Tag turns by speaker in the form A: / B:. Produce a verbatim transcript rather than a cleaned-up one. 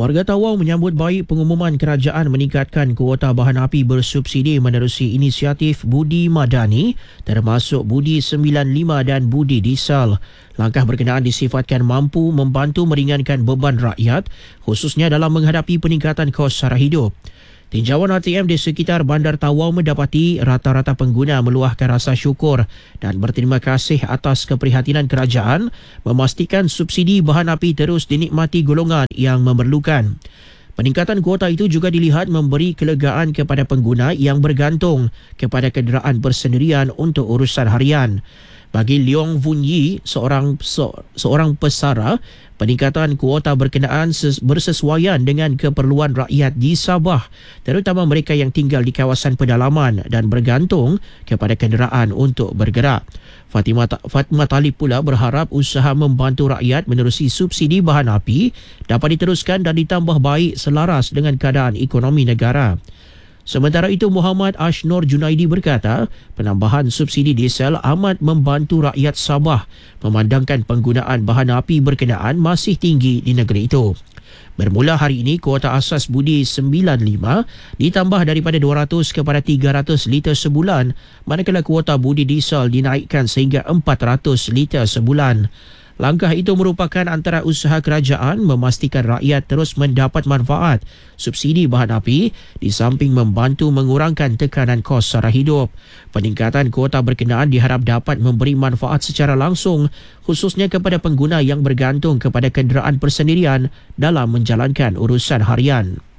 A: Warga Tawau menyambut baik pengumuman kerajaan meningkatkan kuota bahan api bersubsidi menerusi inisiatif Budi Madani termasuk Budi sembilan lima dan Budi Diesel. Langkah berkenaan disifatkan mampu membantu meringankan beban rakyat khususnya dalam menghadapi peningkatan kos sara hidup. Tinjauan R T M di sekitar Bandar Tawau mendapati rata-rata pengguna meluahkan rasa syukur dan berterima kasih atas keprihatinan kerajaan memastikan subsidi bahan api terus dinikmati golongan yang memerlukan. Peningkatan kuota itu juga dilihat memberi kelegaan kepada pengguna yang bergantung kepada kenderaan bersendirian untuk urusan harian. Bagi Leong Vun Yi, seorang se, seorang pesara, peningkatan kuota berkenaan ses, bersesuaian dengan keperluan rakyat di Sabah, terutama mereka yang tinggal di kawasan pedalaman dan bergantung kepada kenderaan untuk bergerak. Fatimah, Fatimah Talib pula berharap usaha membantu rakyat menerusi subsidi bahan api dapat diteruskan dan ditambah baik selaras dengan keadaan ekonomi negara. Sementara itu, Muhammad Ashnor Junaidi berkata, penambahan subsidi diesel amat membantu rakyat Sabah memandangkan penggunaan bahan api berkenaan masih tinggi di negeri itu. Bermula hari ini, kuota asas Budi sembilan lima ditambah daripada dua ratus kepada tiga ratus liter sebulan, manakala kuota Budi diesel dinaikkan sehingga empat ratus liter sebulan. Langkah itu merupakan antara usaha kerajaan memastikan rakyat terus mendapat manfaat subsidi bahan api di samping membantu mengurangkan tekanan kos sara hidup. Peningkatan kuota berkenaan diharap dapat memberi manfaat secara langsung khususnya kepada pengguna yang bergantung kepada kenderaan persendirian dalam menjalankan urusan harian.